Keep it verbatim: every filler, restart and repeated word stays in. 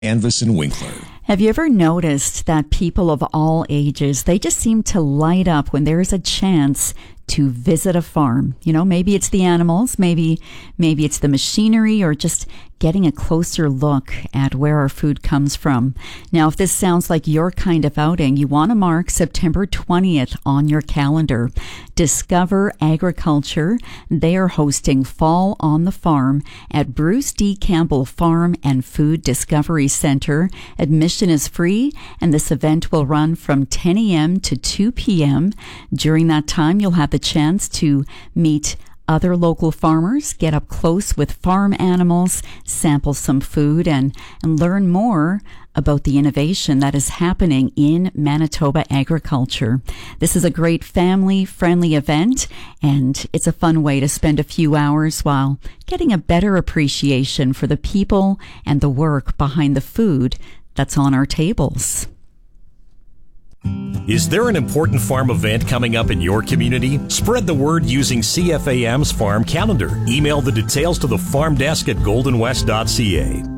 Canvas and Winkler. Have you ever noticed that people of all ages, they just seem to light up when there is a chance to visit a farm? You know, maybe it's the animals, maybe maybe it's the machinery, or just getting a closer look at where our food comes from. Now, if this sounds like your kind of outing, you want to mark September twentieth on your calendar. Discover Agriculture. They are hosting Fall on the Farm at Bruce D. Campbell Farm and Food Discovery Center. Admission is free, and this event will run from ten a.m. to two p.m. During that time, you'll have the chance to meet other local farmers, get up close with farm animals, sample some food, and, and learn more about the innovation that is happening in Manitoba agriculture. This is a great family-friendly event, and it's a fun way to spend a few hours while getting a better appreciation for the people and the work behind the food that's on our tables. Is there an important farm event coming up in your community? Spread the word using C F A M's farm calendar. Email the details to the farm desk at golden west dot c a.